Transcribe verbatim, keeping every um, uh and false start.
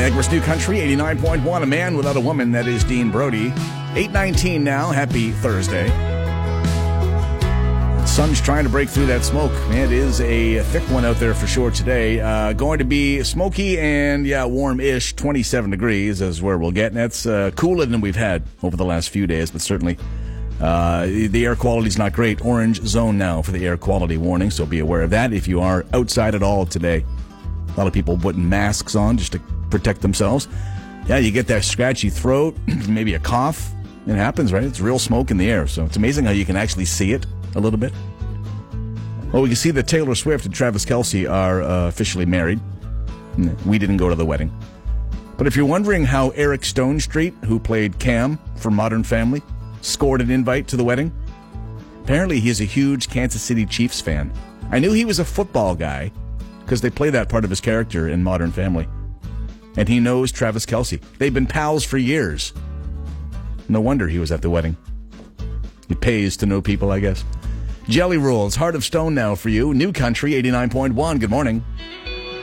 Niagara's New Country, eighty-nine point one. A man without a woman, that is Dean Brody. eight nineteen now. Happy Thursday. The sun's trying to break through that smoke. It is a thick one out there for sure today. Uh, going to be smoky and, yeah, warm-ish. twenty-seven degrees is where we'll get. And that's uh, cooler than we've had over the last few days, but certainly uh, the air quality is not great. Orange zone now for the air quality warning, so be aware of that if you are outside at all today. A lot of people putting masks on just to protect themselves. Yeah, you get that scratchy throat, maybe a cough. It happens, right? It's real smoke in the air, so it's amazing how you can actually see it a little bit. Well, we can see that Taylor Swift and Travis Kelce are uh, officially married. We didn't go to the wedding. But if you're wondering how Eric Stonestreet, who played Cam for Modern Family, scored an invite to the wedding, apparently he is a huge Kansas City Chiefs fan. I knew he was a football guy because they play that part of his character in Modern Family. And he knows Travis Kelce. They've been pals for years. No wonder he was at the wedding. It pays to know people, I guess. Jelly Rolls, Heart of Stone now for you. New Country, eighty-nine point one. Good morning.